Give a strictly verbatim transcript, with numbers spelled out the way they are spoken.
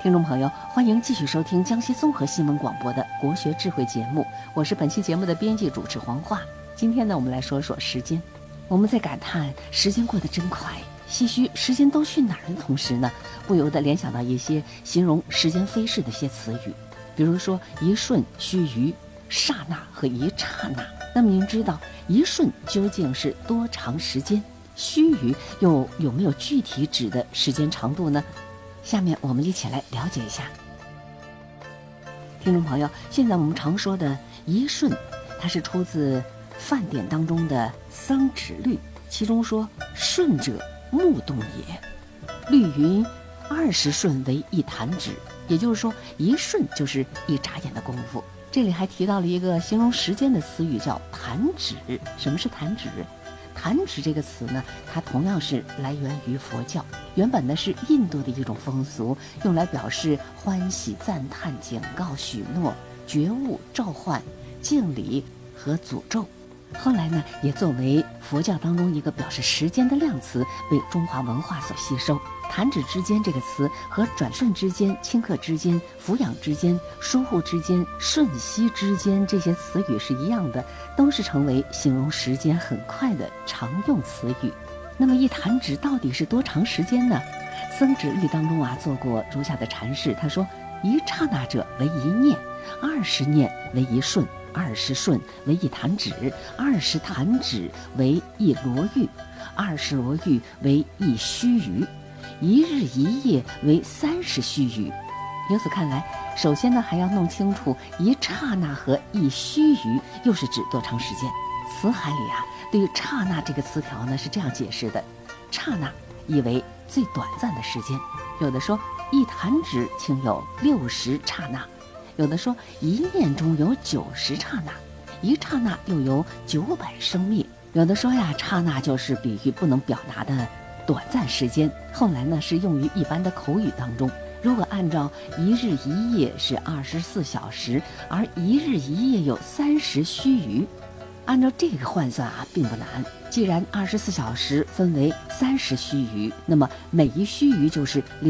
听众朋友，欢迎继续收听江西综合新闻广播的国学智慧节目，我是本期节目的编辑主持黄华。今天呢，我们来说说时间。我们在感叹时间过得真快，唏嘘时间都去哪儿的同时呢，不由得联想到一些形容时间飞逝的一些词语，比如说一瞬、须臾、刹那和一刹那。那么您知道一瞬究竟是多长时间？须臾又有没有具体指的时间长度呢？下面我们一起来了解一下。听众朋友，现在我们常说的一瞬，它是出自范典当中的桑指律，其中说瞬者目动也，律云二十瞬为一弹指，也就是说一瞬就是一眨眼的功夫。这里还提到了一个形容时间的词语，叫弹指。什么是弹指？弹指这个词呢，它同样是来源于佛教，原本呢是印度的一种风俗，用来表示欢喜、赞叹、警告、许诺、觉悟、召唤、敬礼和诅咒。后来呢，也作为佛教当中一个表示时间的量词，被中华文化所吸收。弹指之间这个词和转瞬之间、顷刻之间、俯仰之间、疏忽之间、瞬息之间这些词语是一样的，都是成为形容时间很快的常用词语。那么一弹指到底是多长时间呢？僧指律当中啊做过如下的阐释，他说：一刹那者为一念，二十念为一瞬，二十瞬为一弹指，二十弹指为一罗玉，二十罗玉为一须臾，一日一夜为三十须臾。由此看来，首先呢还要弄清楚一刹那和一须臾又是指多长时间。词海里啊，对于刹那这个词条呢是这样解释的：刹那意为最短暂的时间，有的说一弹指竟有六十刹那，有的说一念中有九十刹那，一刹那又有九百生灭。有的说呀，刹那就是比喻不能表达的短暂时间，后来呢是用于一般的口语当中。如果按照一日一夜是二十四小时，而一日一夜有三十须臾，按照这个换算啊并不难。既然二十四小时分为三十须臾，那么每一须臾就是